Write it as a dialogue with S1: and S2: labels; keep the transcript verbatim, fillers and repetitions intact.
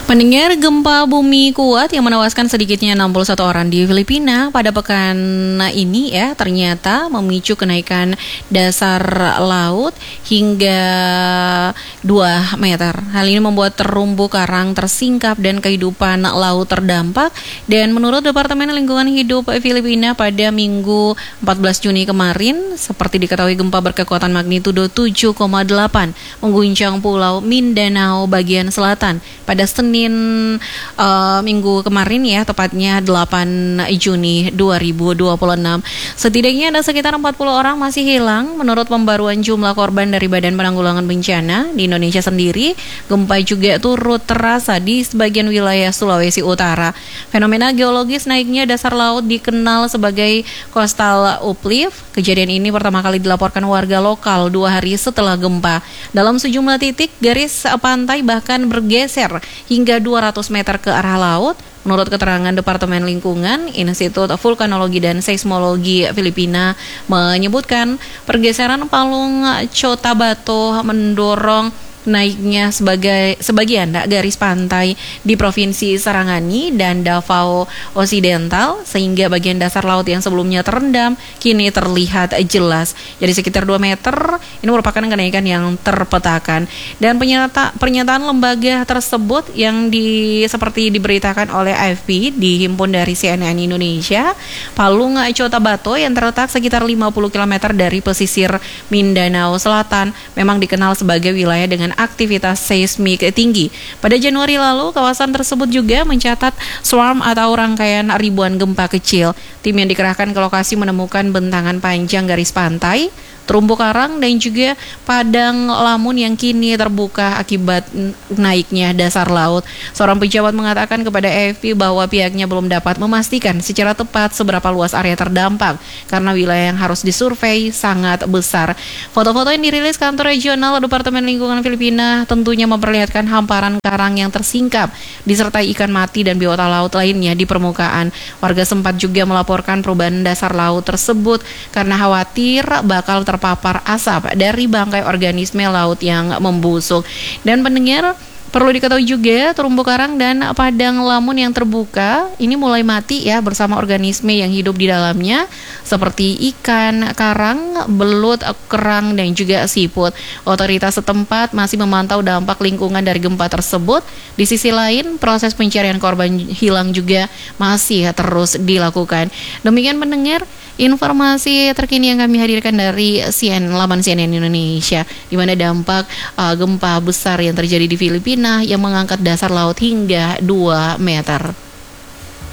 S1: Mendengar gempa bumi kuat yang menewaskan sedikitnya enam puluh satu orang di Filipina pada pekan ini ya, ternyata memicu kenaikan dasar laut hingga dua meter. Hal ini membuat terumbu karang tersingkap dan kehidupan laut terdampak. Dan menurut Departemen Lingkungan Hidup Filipina pada Minggu empat belas Juni kemarin, seperti diketahui gempa berkekuatan magnitudo tujuh koma delapan mengguncang Pulau Mindanao bagian selatan pada Senin Uh, minggu kemarin ya, tepatnya delapan Juni dua ribu dua puluh enam. Setidaknya ada sekitar empat puluh orang masih hilang. Menurut pembaruan jumlah korban dari Badan Penanggulangan Bencana di Indonesia sendiri, gempa juga turut terasa di sebagian wilayah Sulawesi Utara. Fenomena geologis naiknya dasar laut dikenal sebagai coastal uplift. Kejadian ini pertama kali dilaporkan warga lokal dua hari setelah gempa. Dalam sejumlah titik, garis pantai bahkan bergeser hingga dua ratus meter ke arah laut. Menurut keterangan Departemen Lingkungan, Institut Vulkanologi dan Seismologi Filipina menyebutkan pergeseran palung Cotabato mendorong naiknya sebagai sebagian garis pantai di Provinsi Sarangani dan Davao Occidental, sehingga bagian dasar laut yang sebelumnya terendam kini terlihat jelas. Jadi sekitar dua meter, ini merupakan kenaikan yang terpetakan. Dan penyata, pernyataan lembaga tersebut yang di, seperti diberitakan oleh A F P dihimpun dari C N N Indonesia, palung Cotabato yang terletak sekitar lima puluh kilometer dari pesisir Mindanao Selatan memang dikenal sebagai wilayah dengan aktivitas seismik tinggi. Pada Januari lalu, kawasan tersebut juga mencatat swarm atau rangkaian ribuan gempa kecil. Tim yang dikerahkan ke lokasi menemukan bentangan panjang garis pantai, terumbu karang, dan juga padang lamun yang kini terbuka akibat naiknya dasar laut. Seorang pejabat mengatakan kepada A F P bahwa pihaknya belum dapat memastikan secara tepat seberapa luas area terdampak karena wilayah yang harus disurvei sangat besar. Foto-foto yang dirilis kantor regional Departemen Lingkungan Filipina tentunya memperlihatkan hamparan karang yang tersingkap disertai ikan mati dan biota laut lainnya di permukaan. Warga sempat juga melaporkan perubahan dasar laut tersebut karena khawatir bakal ter terpapar asap dari bangkai organisme laut yang membusuk. Dan pendengar, perlu diketahui juga terumbu karang dan padang lamun yang terbuka ini mulai mati ya bersama organisme yang hidup di dalamnya seperti ikan, karang, belut, kerang, dan juga siput. Otoritas setempat masih memantau dampak lingkungan dari gempa tersebut. Di sisi lain, proses pencarian korban hilang juga masih terus dilakukan. Demikian pendengar, informasi terkini yang kami hadirkan dari C N N, laman C N N Indonesia, di mana dampak uh, gempa besar yang terjadi di Filipina yang mengangkat dasar laut hingga dua meter.